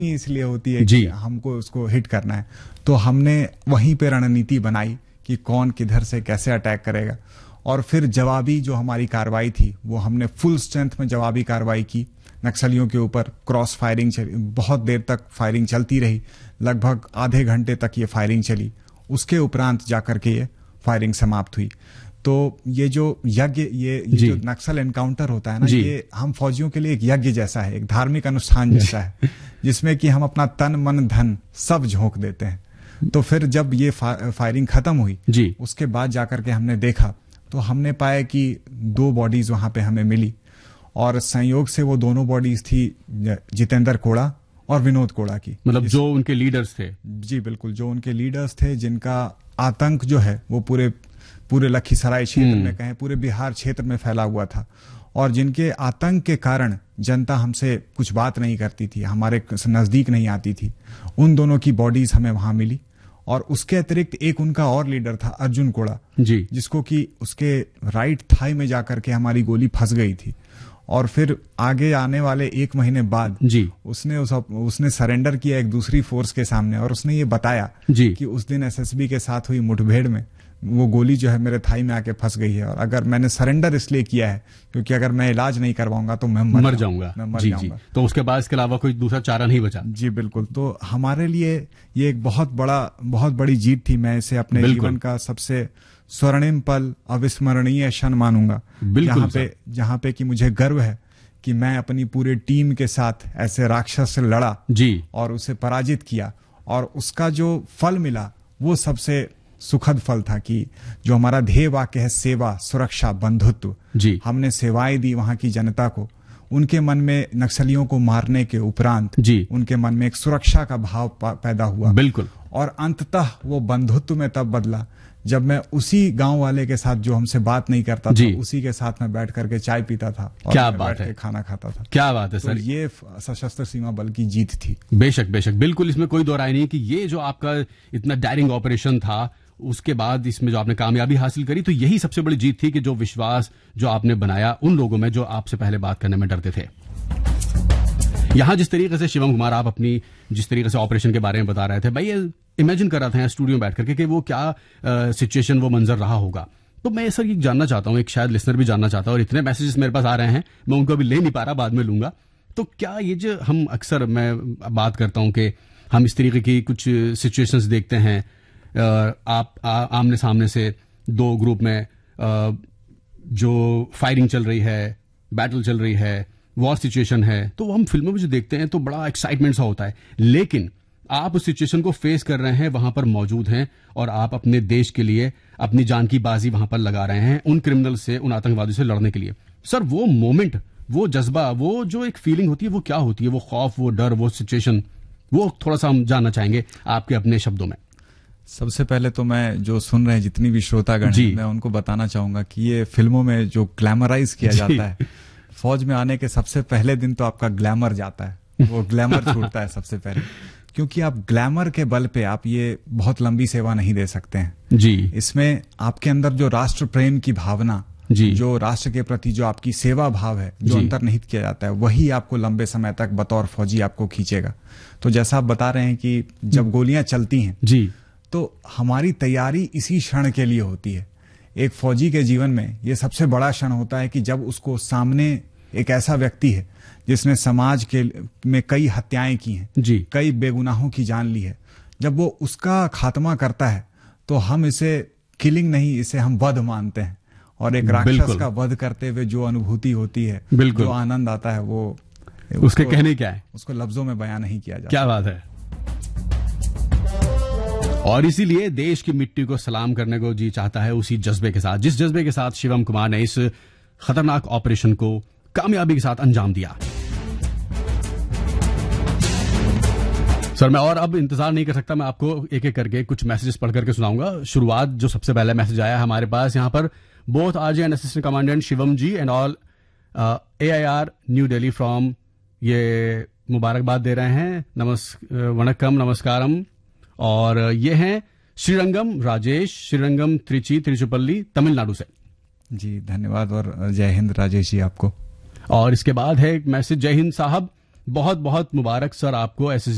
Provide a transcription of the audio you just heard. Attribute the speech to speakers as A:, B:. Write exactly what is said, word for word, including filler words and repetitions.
A: इसलिए होती है कि हमको उसको हिट करना है। तो हमने वहीं पे रणनीति बनाई कि कौन किधर से कैसे अटैक करेगा, और फिर जवाबी जो हमारी कार्रवाई थी वो हमने फुल स्ट्रेंथ में जवाबी कार्रवाई की नक्सलियों के ऊपर। क्रॉस फायरिंग चली, बहुत देर तक फायरिंग चलती रही, लगभग आधे घंटे तक ये फायरिंग चली। उसके उपरांत जाकर के ये फायरिंग समाप्त हुई। तो ये जो यज्ञ, ये, ये जो नक्सल एनकाउंटर होता है ना, ये हम फौजियों के लिए एक यज्ञ जैसा है, एक धार्मिक अनुष्ठान जैसा है, जिसमें कि हम अपना तन मन धन सब झोंक देते हैं। तो फिर जब ये फा, फायरिंग खत्म हुई जी, उसके बाद जाकर के हमने देखा तो हमने पाया कि दो बॉडीज वहां पे हमें मिली, और संयोग से वो दोनों बॉडीज थी जितेंद्र कोड़ा और विनोद कोड़ा की।
B: मतलब जो उनके लीडर्स थे।
A: जी बिल्कुल, जो उनके लीडर्स थे, जिनका आतंक जो है वो पूरे पूरे लखीसराय क्षेत्र में, कहें पूरे बिहार क्षेत्र में फैला हुआ था, और जिनके आतंक के कारण जनता हमसे कुछ बात नहीं करती थी, हमारे नजदीक नहीं आती थी। उन दोनों की बॉडीज हमें वहां मिली। और उसके अतिरिक्त एक उनका और लीडर था अर्जुन कोड़ा जी, जिसको कि उसके राइट थाई में जाकर के हमारी गोली फंस गई थी। और फिर आगे आने वाले एक महीने बाद जी उसने उस, उसने सरेंडर किया एक दूसरी फोर्स के सामने, और उसने ये बताया जी कि उस दिन एसएसबी के साथ हुई मुठभेड़ में वो गोली जो है मेरे थाई में आके फंस गई है, और अगर मैंने सरेंडर इसलिए किया है क्योंकि अगर मैं इलाज नहीं करवाऊंगा तो मैं मर,
B: मर जाऊंगा मैं मर जी, जाऊंगा जी। तो उसके बाद इसके अलावा कोई दूसरा चारा नहीं बचा।
A: जी बिल्कुल। तो हमारे लिए ये एक बहुत बड़ा बहुत बड़ी जीत थी। मैं इसे अपने जीवन का सबसे स्वर्णिम पल, अविस्मरणीय क्षण मानूंगा, जहाँ पे जहाँ पे कि मुझे गर्व है कि मैं अपनी पूरी टीम के साथ ऐसे राक्षस से लड़ा जी और उसे पराजित किया, और उसका जो फल मिला वो सबसे सुखद फल था कि जो हमारा ध्येय वाक्य है सेवा, सुरक्षा, बंधुत्व जी, हमने सेवाएं दी वहां की जनता को। उनके मन में नक्सलियों को मारने के उपरांत जी उनके मन में एक सुरक्षा का भाव पैदा हुआ।
B: बिल्कुल।
A: और अंततः वो बंधुत्व में तब बदला जब मैं उसी गांव वाले के साथ जो हमसे बात नहीं करता था, उसी के साथ में बैठ करके चाय पीता था और
B: क्या बात है,
A: खाना खाता था।
B: क्या बात है सर।
A: तो ये सशस्त्र सीमा बल की जीत थी।
B: बेशक बेशक, बिल्कुल, इसमें कोई दो राय नहीं कि ये जो आपका इतना डायरिंग ऑपरेशन था, उसके बाद इसमें जो आपने कामयाबी हासिल करी, तो यही सबसे बड़ी जीत थी कि जो विश्वास जो आपने बनाया उन लोगों में जो आपसे पहले बात करने में डरते थे। यहां जिस तरीके से शिवम कुमार आप अपनी जिस तरीके से ऑपरेशन के बारे में बता रहे थे, भाई ये इमेजिन कर रहा था स्टूडियो में बैठ करके कि वो क्या सिचुएशन, वो मंजर रहा होगा। तो मैं सर ये जानना चाहता हूं, एक शायद लिसनर भी जानना चाहता है, और इतने मैसेजेस मेरे पास आ रहे हैं, मैं उनको अभी ले नहीं पा रहा, बाद में लूंगा। तो क्या ये जो हम अक्सर मैं बात करता हूं कि हम इस तरीके की कुछ सिचुएशंस देखते हैं, आप आ, आमने सामने से दो ग्रुप में आ, जो फायरिंग चल रही है, बैटल चल रही है, वॉर सिचुएशन है, तो हम फिल्मों में जो देखते हैं तो बड़ा एक्साइटमेंट सा होता है। लेकिन आप उस सिचुएशन को फेस कर रहे हैं, वहां पर मौजूद हैं, और आप अपने देश के लिए अपनी जान की बाजी वहां पर लगा रहे हैं, उन क्रिमिनल से, उन आतंकवादियों से लड़ने के लिए। सर वो मोमेंट, वो जज्बा, वो जो एक फीलिंग होती है, वो क्या होती है? वो खौफ, वो डर, वो सिचुएशन, वो थोड़ा सा हम जानना चाहेंगे आपके अपने शब्दों में।
A: सबसे पहले तो मैं जो सुन रहे हैं जितनी भी श्रोतागण हैं, मैं उनको बताना चाहूंगा कि ये फिल्मों में जो ग्लैमराइज किया जाता है, फौज में आने के सबसे पहले दिन तो आपका ग्लैमर जाता है, वो ग्लैमर छूटता है सबसे पहले, क्योंकि आप ग्लैमर के बल पे आप ये बहुत लंबी सेवा नहीं दे सकते हैं जी। इसमें आपके अंदर जो राष्ट्र प्रेम की भावना जी, जो राष्ट्र के प्रति जो आपकी सेवा भाव है, जो अंतर्निहित किया जाता है, वही आपको लंबे समय तक बतौर फौजी आपको खींचेगा। तो जैसा आप बता रहे हैं कि जब गोलियां चलती हैं जी, तो हमारी तैयारी इसी क्षण के लिए होती है। एक फौजी के जीवन में ये सबसे बड़ा क्षण होता है कि जब उसको सामने एक ऐसा व्यक्ति है जिसने समाज के में कई हत्याएं की हैं जी, कई बेगुनाहों की जान ली है, जब वो उसका खात्मा करता है तो हम इसे किलिंग नहीं, इसे हम वध मानते हैं। और एक राक्षस का वध करते हुए जो अनुभूति होती है, जो आनंद आता है, वो
B: उसके कहने क्या है,
A: उसको लफ्जों में बयां नहीं किया जाता।
B: क्या बात है। और इसीलिए देश की मिट्टी को सलाम करने को जी चाहता है, उसी जज्बे के साथ, जिस जज्बे के साथ शिवम कुमार ने इस खतरनाक ऑपरेशन को कामयाबी के साथ अंजाम दिया। सर मैं और अब इंतजार नहीं कर सकता, मैं आपको एक एक करके कुछ मैसेजेस पढ़ करके सुनाऊंगा। शुरुआत जो सबसे पहले मैसेज आया हमारे पास यहाँ पर, both RJ and assistant commandant Shivam ji and all A I R new Delhi from, ये मुबारकबाद दे रहे हैं, नमस् वणक्कम नमस्कारम। और ये हैं श्रीरंगम राजेश, श्रीरंगम त्रिची त्रिचुपल्ली, तमिलनाडु से।
A: जी धन्यवाद और जय हिंद राजेश जी आपको।
B: और इसके बाद है एक मैसेज, जय हिंद साहब, बहुत बहुत मुबारक सर आपको एस